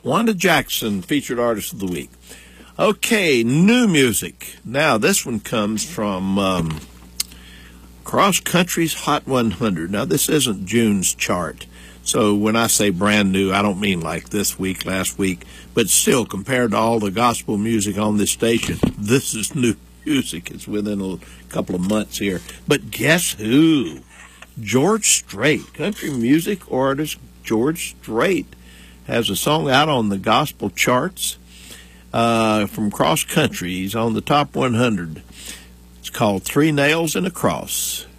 Wanda Jackson, featured artist of the week. Okay, new music. Now, this one comes from Cross Country's Hot 100. Now, this isn't June's chart. So when I say brand new, I don't mean like this week, last week, but still, compared to all the gospel music on this station, this is new music. It's within a couple of months here. But guess who? George Strait, country music artist George Strait, has a song out on the gospel charts from Cross Country. He's on the top 100. It's called Three Nails and a Cross.